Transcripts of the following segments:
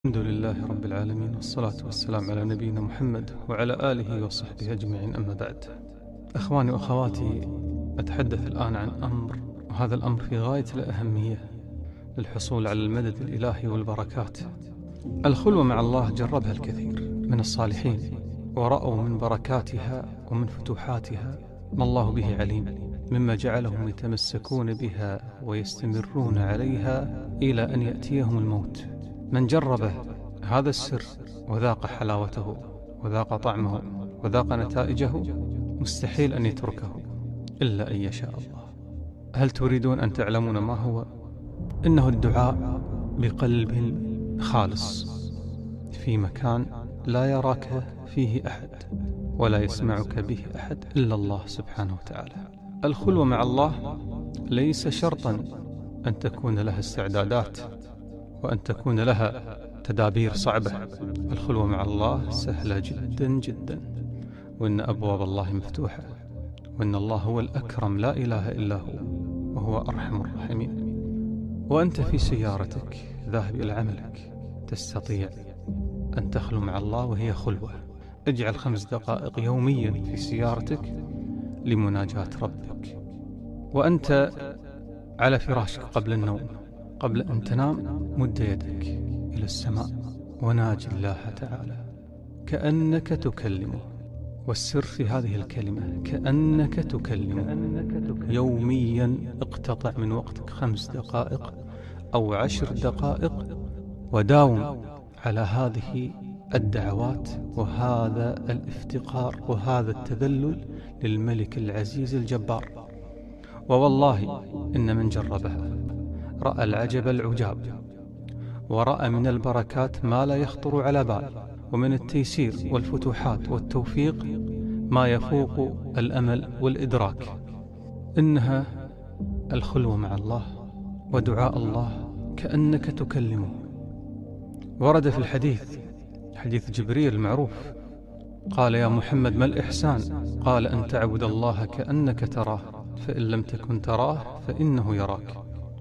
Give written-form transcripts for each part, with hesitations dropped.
الحمد لله رب العالمين، والصلاة والسلام على نبينا محمد وعلى آله وصحبه أجمعين، أما بعد. أخواني وأخواتي، أتحدث الآن عن أمر، وهذا الأمر في غاية الأهمية للحصول على المدد الإلهي والبركات. الخلوة مع الله جربها الكثير من الصالحين، ورأوا من بركاتها ومن فتوحاتها ما الله به عليم، مما جعلهم يتمسكون بها ويستمرون عليها إلى أن يأتيهم الموت. من جرب هذا السر وذاق حلاوته وذاق طعمه وذاق نتائجه مستحيل أن يتركه إلا أن يشاء الله. هل تريدون أن تعلمون ما هو؟ إنه الدعاء بقلب خالص في مكان لا يراك فيه أحد ولا يسمعك به أحد إلا الله سبحانه وتعالى. الخلوة مع الله ليس شرطا أن تكون لها استعدادات وأن تكون لها تدابير صعبة. الخلوة مع الله سهلة جدا جدا، وإن أبواب الله مفتوحة، وإن الله هو الأكرم لا إله إلا هو، وهو أرحم الراحمين. وأنت في سيارتك ذاهب إلى عملك تستطيع أن تخلو مع الله وهي خلوة. اجعل 5 دقائق يوميا في سيارتك لمناجاة ربك، وأنت على فراشك قبل النوم، قبل أن تنام مد يدك إلى السماء وناجي الله تعالى كأنك تكلمه. والسر في هذه الكلمة كأنك تكلمه. يوميا اقتطع من وقتك 5 دقائق أو 10 دقائق، وداوم على هذه الدعوات وهذا الافتقار وهذا التذلل للملك العزيز الجبار. ووالله إن من جربها رأى العجب العجاب، ورأى من البركات ما لا يخطر على بال، ومن التيسير والفتوحات والتوفيق ما يفوق الأمل والإدراك. إنها الخلوة مع الله ودعاء الله كأنك تكلمه. ورد في الحديث، حديث جبريل المعروف، قال: يا محمد ما الإحسان؟ قال: أن تعبد الله كأنك تراه، فإن لم تكن تراه فإنه يراك.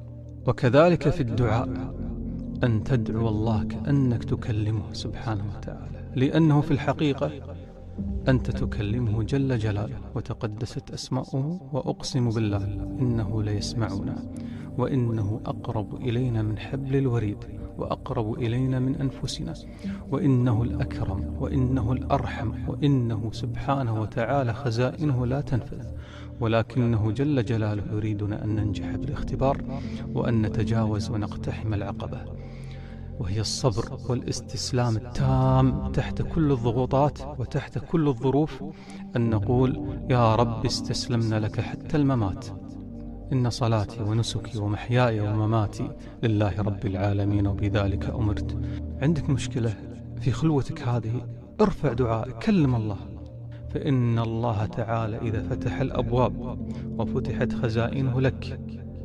وكذلك في الدعاء أن تدعو الله كأنك تكلمه سبحانه وتعالى، لأنه في الحقيقة أنت تكلمه جل جلاله وتقدست أسماؤه. وأقسم بالله إنه ليسمعنا، وإنه أقرب إلينا من حبل الوريد، وأقرب إلينا من أنفسنا، وإنه الأكرم، وإنه الأرحم، وإنه سبحانه وتعالى خزائنه لا تنفذ، ولكنه جل جلاله يريدنا أن ننجح بالاختبار وأن نتجاوز ونقتحم العقبة، وهي الصبر والاستسلام التام تحت كل الضغوطات وتحت كل الظروف، أن نقول: يا رب استسلمنا لك حتى الممات. إن صلاتي ونسكي ومحياي ومماتي لله رب العالمين وبذلك أمرت. عندك مشكلة في خلوتك هذه، ارفع دعاء، كلم الله، فإن الله تعالى إذا فتح الأبواب وفتحت خزائنه لك،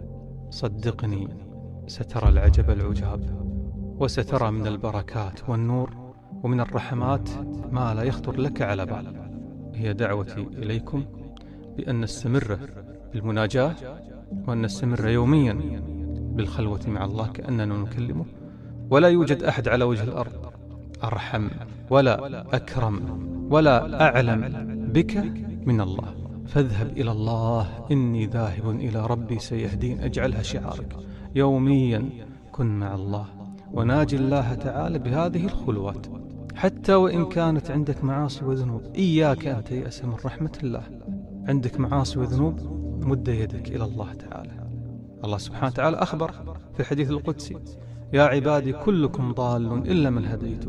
صدقني سترى العجب العجاب، وسترى من البركات والنور ومن الرحمات ما لا يخطر لك على بال. هي دعوتي إليكم بأن نستمر بالمناجاة، وأن نستمر يوميا بالخلوة مع الله كأننا نكلمه. ولا يوجد أحد على وجه الأرض أرحم ولا أكرم ولا أعلم بك من الله. فاذهب إلى الله، إني ذاهب إلى ربي سيهدين. اجعلها شعارك يوميا، كن مع الله وناجي الله تعالى بهذه الخلوات، حتى وإن كانت عندك معاصي وذنوب. إياك أن تيأس من رحمة الله. عندك معاصي وذنوب، مد يدك إلى الله تعالى. الله سبحانه وتعالى أخبر في الحديث القدسي: يا عبادي كلكم ضال إلا من هديته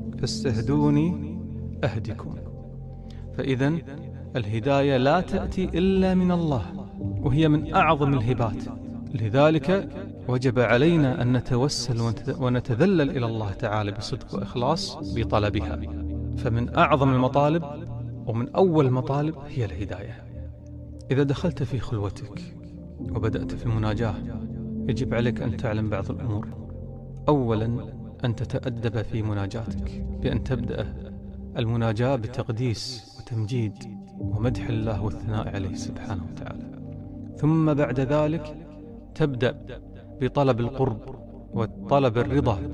فاستهدوني أهدكم. فإذا الهداية لا تأتي إلا من الله، وهي من أعظم الهبات. لذلك وجب علينا أن نتوسل ونتذلل إلى الله تعالى بصدق وإخلاص بطلبها. فمن أعظم المطالب ومن أول المطالب هي الهداية. إذا دخلت في خلوتك وبدأت في المناجاة، يجب عليك أن تعلم بعض الأمور. أولا، أن تتأدب في مناجاتك بأن تبدأ المناجاة بتقديس وتمجيد ومدح الله والثناء عليه سبحانه وتعالى. ثم بعد ذلك تبدأ بطلب القرب وطلب الرضا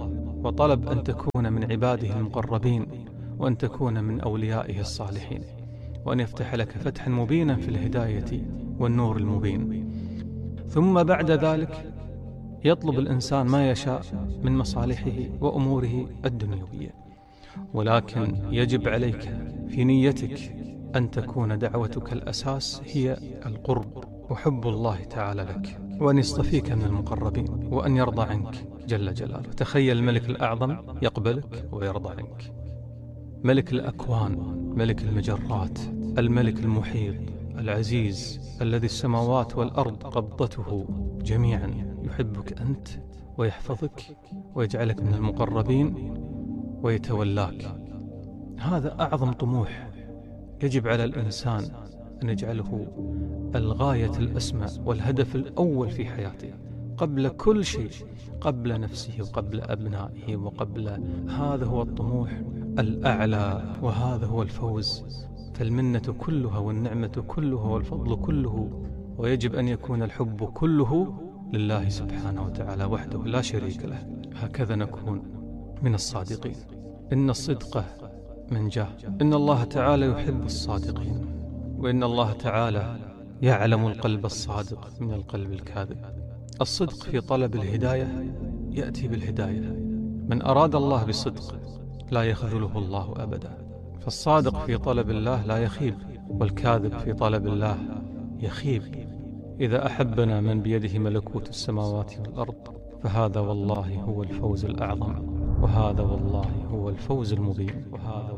وطلب أن تكون من عباده المقربين، وأن تكون من أوليائه الصالحين، وأن يفتح لك فتحا مبينا في الهداية والنور المبين. ثم بعد ذلك يطلب الإنسان ما يشاء من مصالحه وأموره الدنيوية، ولكن يجب عليك في نيتك أن تكون دعوتك الأساس هي القرب وحب الله تعالى لك، وأن يصطفيك من المقربين، وأن يرضى عنك جل جلاله. تخيل الملك الأعظم يقبلك ويرضى عنك، ملك الأكوان، ملك المجرات، الملك المحيط العزيز الذي السماوات والأرض قبضته جميعا، يحبك أنت ويحفظك ويجعلك من المقربين ويتولاك. هذا أعظم طموح يجب على الإنسان أن يجعله الغاية الأسمى والهدف الأول في حياته قبل كل شيء، قبل نفسه وقبل أبنائه وقبل. هذا هو الطموح الأعلى، وهذا هو الفوز. فالمنة كلها والنعمة كلها والفضل كله، ويجب أن يكون الحب كله لله سبحانه وتعالى وحده لا شريك له. هكذا نكون من الصادقين. إن الصدق منجاه، إن الله تعالى يحب الصادقين، وإن الله تعالى يعلم القلب الصادق من القلب الكاذب. الصدق في طلب الهداية يأتي بالهداية. من أراد الله بصدق لا يخذله الله أبدا. فالصادق في طلب الله لا يخيب، والكاذب في طلب الله يخيب. إذا أحبنا من بيده ملكوت السماوات والأرض فهذا والله هو الفوز الأعظم، وهذا والله هو الفوز المبين، وهذا